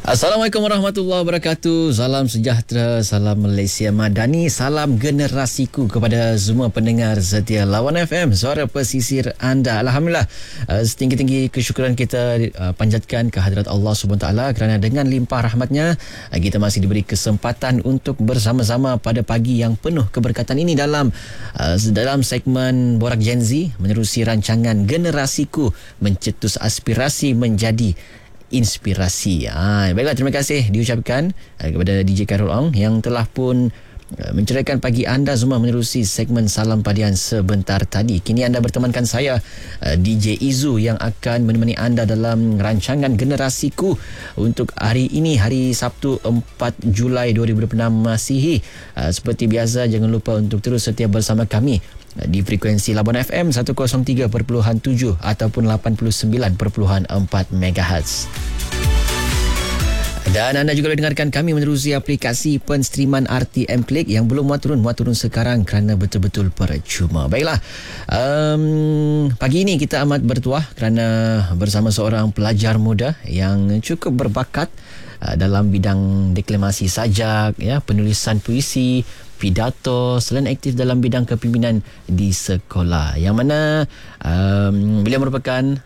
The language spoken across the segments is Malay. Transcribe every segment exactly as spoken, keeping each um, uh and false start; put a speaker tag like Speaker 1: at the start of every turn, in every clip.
Speaker 1: Assalamualaikum warahmatullahi wabarakatuh. Salam sejahtera, salam Malaysia Madani, salam generasiku kepada semua pendengar setia Lawan F M, suara pesisir anda. Alhamdulillah, uh, setinggi-tinggi kesyukuran kita uh, panjatkan kehadrat Allah subhanahu wa taala kerana dengan limpah rahmatnya uh, kita masih diberi kesempatan untuk bersama-sama pada pagi yang penuh keberkatan ini dalam uh, dalam segmen Borak Gen Z menerusi rancangan Generasiku Mencetus Aspirasi Menjadi Inspirasi. Ha, baiklah, terima kasih diucapkan uh, kepada D J Khairul Ong yang telah pun uh, menceraikan pagi anda semua menerusi segmen Salam Padian sebentar tadi. Kini anda bertemankan saya, uh, D J Izu, yang akan menemani anda dalam rancangan Generasiku untuk hari ini, hari Sabtu empat Julai dua ribu dua puluh enam Masihi. Uh, seperti biasa, jangan lupa untuk terus setia bersama kami di frekuensi Labuan F M seratus tiga perpuluhan tujuh ataupun lapan puluh sembilan perpuluhan empat megahertz. Dan anda juga boleh dengarkan kami menerusi aplikasi penstreaman R T M Click yang belum muat turun, muat turun sekarang kerana betul-betul percuma. Baiklah, um, pagi ini kita amat bertuah kerana bersama seorang pelajar muda yang cukup berbakat uh, dalam bidang deklamasi sajak, ya, penulisan puisi, pidato, selain aktif dalam bidang kepimpinan di sekolah, yang mana um, beliau merupakan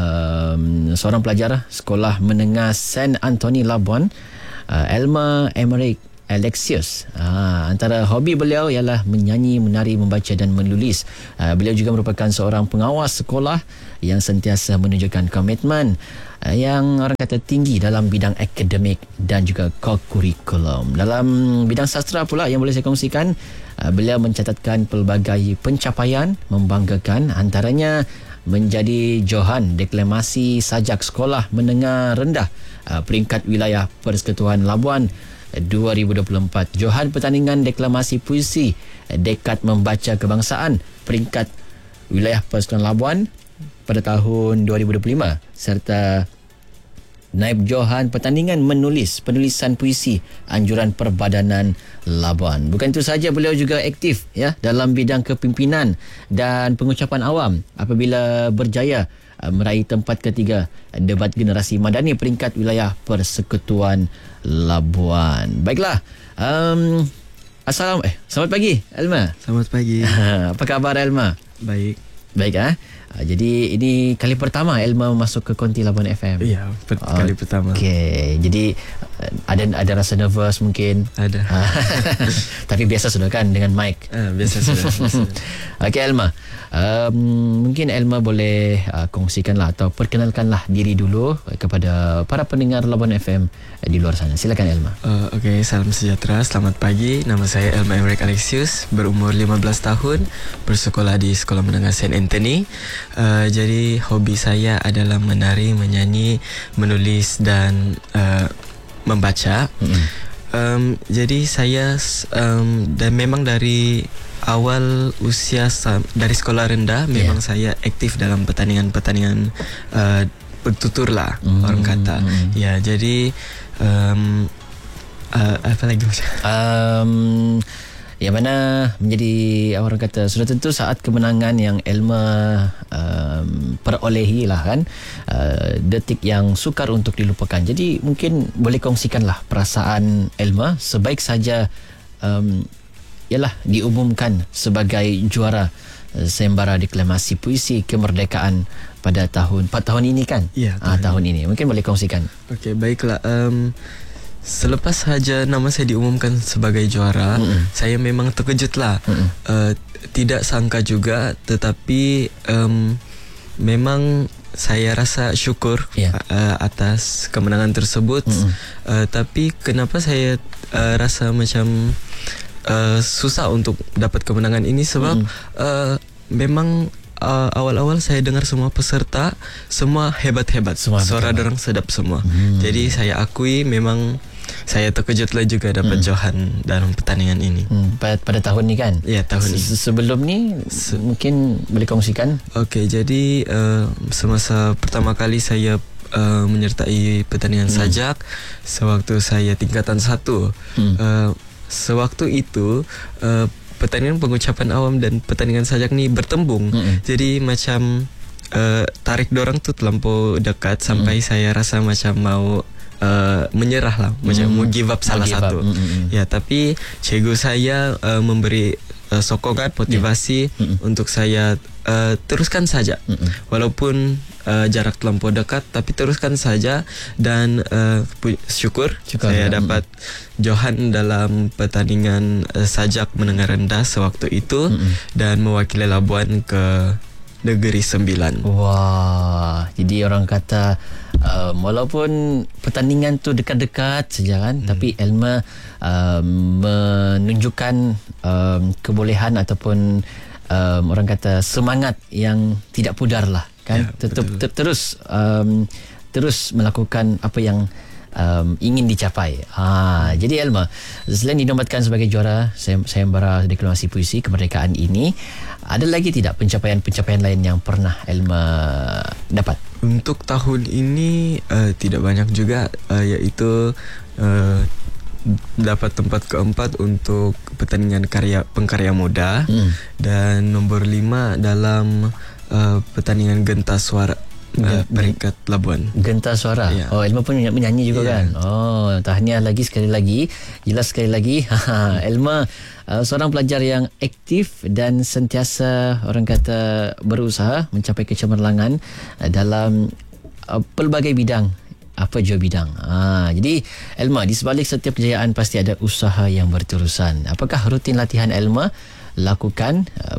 Speaker 1: um, seorang pelajar sekolah menengah Saint Anthony Labuan, uh, Elma Emerick Alexius. Ha, antara hobi beliau ialah menyanyi, menari, membaca dan menulis. Ha, beliau juga merupakan seorang pengawas sekolah yang sentiasa menunjukkan komitmen uh, yang orang kata tinggi dalam bidang akademik dan juga co-curriculum. Dalam bidang sastra pula yang boleh saya kongsikan, uh, beliau mencatatkan pelbagai pencapaian membanggakan, antaranya menjadi Johan Deklamasi Sajak Sekolah Menengah Rendah uh, peringkat wilayah Persekutuan Labuan dua ribu dua puluh empat, Johan Pertandingan Deklamasi Puisi Dekat Membaca Kebangsaan peringkat wilayah Persekutuan Labuan pada tahun dua ribu dua puluh lima, serta Naib Johan Pertandingan Menulis Penulisan Puisi Anjuran Perbadanan Labuan. Bukan itu saja, beliau juga aktif, ya, dalam bidang kepimpinan dan pengucapan awam apabila berjaya uh, meraih tempat ketiga debat generasi madani peringkat wilayah Persekutuan Labuan. Baiklah, um, Assalam, eh, selamat pagi Elma.
Speaker 2: Selamat pagi.
Speaker 1: Apa khabar Elma?
Speaker 2: Baik.
Speaker 1: Baik, ah. Ha? Jadi ini kali pertama Elma masuk ke Konti Labuan F M.
Speaker 2: Ya, per- oh, kali pertama.
Speaker 1: Okey. Jadi ada ada rasa nervous mungkin?
Speaker 2: Ada.
Speaker 1: Tapi biasa sudah kan dengan mic.
Speaker 2: Ah, biasa sudah.
Speaker 1: Okey Elma. Um, mungkin Elma boleh uh, kongsikanlah atau perkenalkanlah diri dulu kepada para pendengar Labuan F M di luar sana. Silakan Elma.
Speaker 2: Uh, Okey, salam sejahtera. Selamat pagi. Nama saya Elma Emerick Alexius, berumur lima belas tahun, bersekolah di Sekolah Menengah Saint Anthony. Uh, jadi hobi saya adalah menari, menyanyi, menulis dan uh, membaca. Mm-hmm. Um, jadi saya um, dan memang dari awal usia dari sekolah rendah memang yeah. saya aktif dalam pertandingan-pertandingan uh, bertutur lah, mm-hmm. orang kata. Mm-hmm. Ya, jadi um, uh, apa lagi macam? Um,
Speaker 1: yang mana menjadi orang kata sudah tentu saat kemenangan yang Elma um, perolehi lah kan, uh, detik yang sukar untuk dilupakan. Jadi mungkin boleh kongsikanlah perasaan Elma sebaik saja um, ialah diumumkan sebagai juara uh, Sembara Deklamasi Puisi Kemerdekaan pada tahun empat tahun ini kan?
Speaker 2: Ya, tahun,
Speaker 1: ah, tahun ini. ini. Mungkin boleh kongsikan.
Speaker 2: Okey, baiklah. Um, Selepas saja nama saya diumumkan sebagai juara, mm-hmm. saya memang terkejutlah. Mm-hmm. Uh, tidak sangka juga, tetapi um, memang saya rasa syukur yeah. uh, atas kemenangan tersebut. Mm-hmm. Uh, tapi kenapa saya uh, rasa macam uh, susah untuk dapat kemenangan ini sebab mm-hmm. uh, memang Uh, awal-awal saya dengar semua peserta semua hebat-hebat, semua suara dorang sedap semua. Hmm. Jadi saya akui memang saya terkejutlah juga dapat hmm. Johan dalam pertandingan ini.
Speaker 1: Hmm. Pada, pada tahun ni kan?
Speaker 2: Ya, tahun ini.
Speaker 1: Sebelum ni Se- mungkin boleh kongsikan?
Speaker 2: Okey, jadi uh, semasa pertama kali saya uh, menyertai pertandingan hmm. sajak sewaktu saya tingkatan satu. Hmm. Uh, sewaktu itu uh, pertandingan pengucapan awam dan pertandingan sajak ni bertembung. Mm-hmm. Jadi macam uh, tarik dorang tu terlampau dekat sampai mm. saya rasa macam mau uh, menyerah lah, macam
Speaker 1: Hmm.
Speaker 2: mau give up salah
Speaker 1: give up.
Speaker 2: satu.
Speaker 1: Hmm, hmm, hmm.
Speaker 2: Ya, tapi cikgu saya uh, memberi uh, sokongan, motivasi
Speaker 1: Hmm.
Speaker 2: untuk saya uh, teruskan saja.
Speaker 1: Hmm.
Speaker 2: Walaupun uh, jarak terlampau dekat, tapi teruskan saja. Dan uh, pu- syukur,
Speaker 1: Syukur,
Speaker 2: saya
Speaker 1: ya.
Speaker 2: dapat johan dalam pertandingan uh, sajak menengah rendah sewaktu itu,
Speaker 1: Hmm.
Speaker 2: dan mewakili Labuan ke Negeri Sembilan.
Speaker 1: Wah, jadi orang kata um, walaupun pertandingan tu dekat-dekat saja kan, hmm. tapi Elma um, menunjukkan um, kebolehan ataupun um, orang kata semangat yang tidak pudar lah kan,
Speaker 2: Ya,
Speaker 1: tetap
Speaker 2: betul.
Speaker 1: ter- terus um, terus melakukan apa yang Um, ingin dicapai. Ha, jadi Elma, selain dinobatkan sebagai juara sayembara deklamasi puisi kemerdekaan ini, ada lagi tidak pencapaian-pencapaian lain yang pernah Elma dapat?
Speaker 2: Untuk tahun ini uh, tidak banyak juga, uh, iaitu uh, dapat tempat keempat untuk pertandingan karya pengkarya muda,
Speaker 1: Hmm.
Speaker 2: dan nombor lima dalam uh, pertandingan gentas suara uh, peringkat Labuan.
Speaker 1: Gentar suara.
Speaker 2: Ya.
Speaker 1: Oh, Elma pun menyanyi juga
Speaker 2: Ya.
Speaker 1: kan. Oh, tahniah lagi sekali lagi. Jelas sekali lagi. Elma uh, seorang pelajar yang aktif dan sentiasa orang kata berusaha mencapai kecemerlangan uh, dalam uh, pelbagai bidang. Apa jua bidang. Ha, jadi Elma, di sebalik setiap kejayaan pasti ada usaha yang berterusan. Apakah rutin latihan Elma lakukan uh,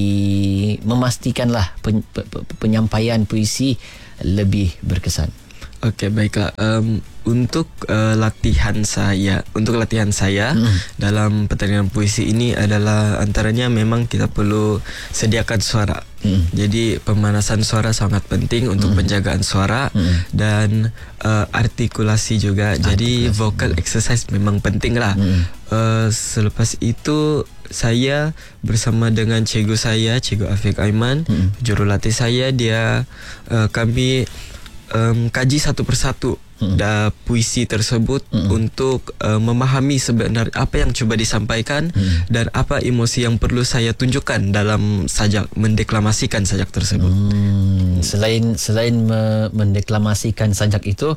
Speaker 1: bagi memastikanlah pen, pe, pe, penyampaian puisi lebih berkesan?
Speaker 2: Okey, baiklah. Um, untuk uh, latihan saya, untuk latihan saya
Speaker 1: Hmm.
Speaker 2: dalam pertandingan puisi ini adalah antaranya memang kita perlu sediakan suara.
Speaker 1: Hmm.
Speaker 2: Jadi pemanasan suara sangat penting untuk penjagaan suara,
Speaker 1: Hmm.
Speaker 2: dan uh, artikulasi juga. Jadi
Speaker 1: Artikulasi.
Speaker 2: vocal exercise memang penting lah.
Speaker 1: Hmm.
Speaker 2: Uh, selepas itu saya bersama dengan cikgu saya, Cikgu Afiq Aiman,
Speaker 1: Hmm.
Speaker 2: jurulatih saya, dia uh, kami um, kaji satu persatu
Speaker 1: Hmm.
Speaker 2: da puisi tersebut
Speaker 1: Hmm.
Speaker 2: untuk uh, memahami sebenarnya apa yang cuba disampaikan,
Speaker 1: Hmm.
Speaker 2: dan apa emosi yang perlu saya tunjukkan dalam sajak, mendeklamasikan sajak tersebut.
Speaker 1: Hmm, selain selain me, mendeklamasikan sajak itu,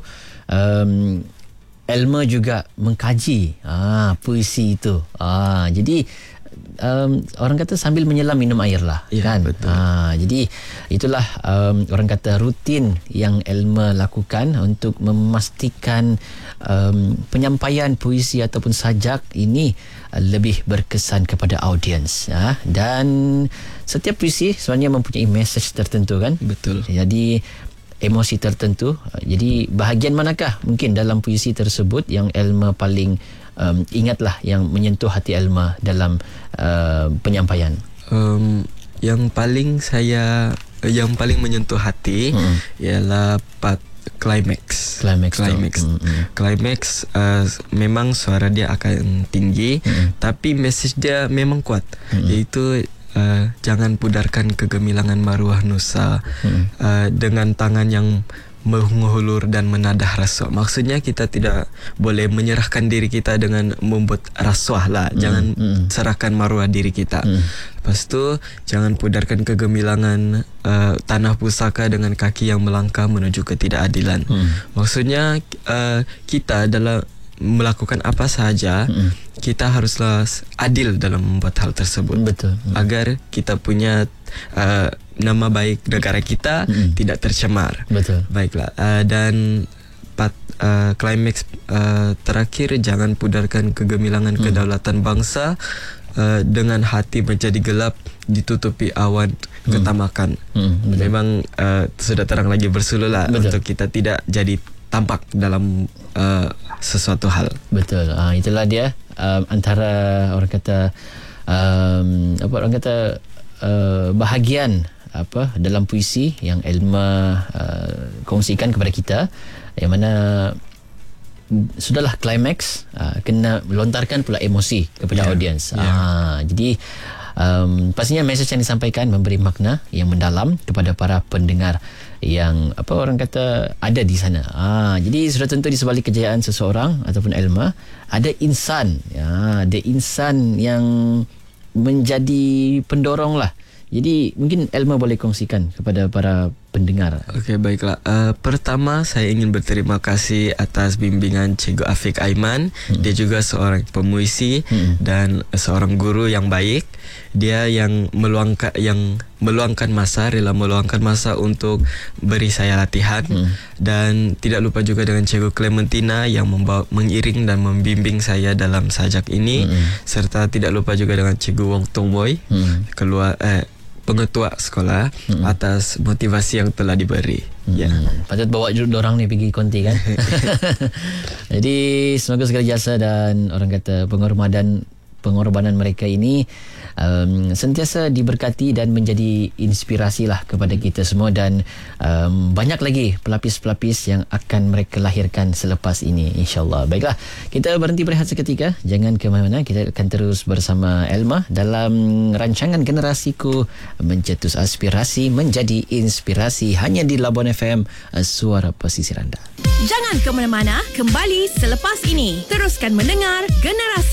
Speaker 1: um, Elma juga mengkaji ah puisi itu. Ah, jadi um, orang kata sambil menyelam minum air lah,
Speaker 2: Ya,
Speaker 1: kan?
Speaker 2: betul.
Speaker 1: Ah, jadi itulah um, orang kata rutin yang Elma lakukan untuk memastikan um, penyampaian puisi ataupun sajak ini uh, lebih berkesan kepada audiens. Ah, dan setiap puisi sebenarnya mempunyai message tertentu kan?
Speaker 2: Betul.
Speaker 1: Jadi emosi tertentu. Jadi bahagian manakah mungkin dalam puisi tersebut yang Elma paling um, ingatlah, yang menyentuh hati Elma dalam uh, penyampaian?
Speaker 2: Um, yang paling saya yang paling menyentuh hati
Speaker 1: Hmm.
Speaker 2: ialah part climax.
Speaker 1: Climax tu.
Speaker 2: Climax.
Speaker 1: Hmm, hmm.
Speaker 2: Climax uh, memang suara dia akan tinggi,
Speaker 1: Hmm.
Speaker 2: tapi message dia memang kuat,
Speaker 1: Hmm.
Speaker 2: iaitu uh, jangan pudarkan kegemilangan maruah nusa
Speaker 1: Hmm.
Speaker 2: uh, dengan tangan yang menghulur dan menadah rasuah. Maksudnya kita tidak boleh menyerahkan diri kita dengan membuat rasuah lah. Jangan
Speaker 1: mm.
Speaker 2: serahkan maruah diri kita.
Speaker 1: Mm.
Speaker 2: Lepas tu jangan pudarkan kegemilangan uh, tanah pusaka dengan kaki yang melangkah menuju ketidakadilan.
Speaker 1: Mm.
Speaker 2: Maksudnya uh, kita dalam melakukan apa sahaja,
Speaker 1: Mm.
Speaker 2: kita haruslah adil dalam membuat hal tersebut.
Speaker 1: Betul. Mm.
Speaker 2: Agar kita punya uh, nama baik negara kita
Speaker 1: Mm.
Speaker 2: tidak tercemar.
Speaker 1: Betul.
Speaker 2: Baiklah, uh, dan part uh, climax uh, terakhir, jangan pudarkan kegemilangan
Speaker 1: Mm.
Speaker 2: kedaulatan bangsa uh, dengan hati menjadi gelap ditutupi awan
Speaker 1: Mm.
Speaker 2: ketamakan.
Speaker 1: Mm. Betul.
Speaker 2: Memang uh, sudah terang lagi bersuluh lah
Speaker 1: Betul.
Speaker 2: untuk kita tidak jadi tampak dalam uh, sesuatu hal.
Speaker 1: Betul. Ah, itulah dia um, antara orang kata um, apa orang kata uh, bahagian apa dalam puisi yang Elma uh, kongsikan kepada kita, yang mana mm, sudahlah climax, uh, kena melontarkan pula emosi kepada
Speaker 2: Yeah,
Speaker 1: audiens.
Speaker 2: yeah.
Speaker 1: Ah, jadi um, pastinya mesej yang disampaikan memberi makna yang mendalam kepada para pendengar yang apa orang kata ada di sana. Ah, jadi sudah tentu di sebalik kejayaan seseorang ataupun Elma ada insan, ya, ada insan yang menjadi pendorong lah. Jadi mungkin Elma boleh kongsikan kepada para pendengar.
Speaker 2: Okey, baiklah. Uh, pertama, saya ingin berterima kasih atas bimbingan Cikgu Afiq Aiman. Hmm. Dia juga seorang pemuisi hmm. dan seorang guru yang baik. Dia yang meluangkan yang meluangkan masa, rela meluangkan masa untuk beri saya latihan. Hmm. Dan tidak lupa juga dengan Cikgu Clementina yang membawa, mengiring dan membimbing saya dalam sajak ini. Hmm. Serta tidak lupa juga dengan Cikgu Wong Tong Boy, hmm. keluar eh pengetua sekolah hmm. atas motivasi yang telah diberi.
Speaker 1: Hmm. Ya. Patut bawa dorang ni pergi konti kan. Jadi semoga segala jasa dan orang kata pengorbanan pengorbanan mereka ini um, sentiasa diberkati dan menjadi inspirasi lah kepada kita semua, dan um, banyak lagi pelapis-pelapis yang akan mereka lahirkan selepas ini, insyaAllah. Baiklah, kita berhenti berehat seketika, jangan ke mana-mana. Kita akan terus bersama Elma dalam rancangan Generasiku, mencetus aspirasi menjadi inspirasi, hanya di Labuan F M, suara pesisir anda.
Speaker 3: Jangan ke mana-mana, kembali selepas ini. Teruskan mendengar Generasi